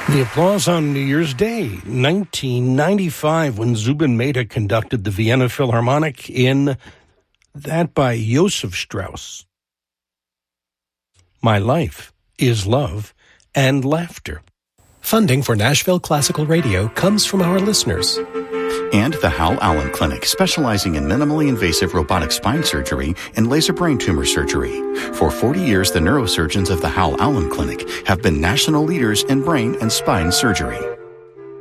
The applause on New Year's Day, 1995, when Zubin Mehta conducted the Vienna Philharmonic in that by Joseph Strauss. My life is love and laughter. Funding for Nashville Classical Radio comes from our listeners. And the Hal Allen Clinic, specializing in minimally invasive robotic spine surgery and laser brain tumor surgery. For 40 years, the neurosurgeons of the Hal Allen Clinic have been national leaders in brain and spine surgery.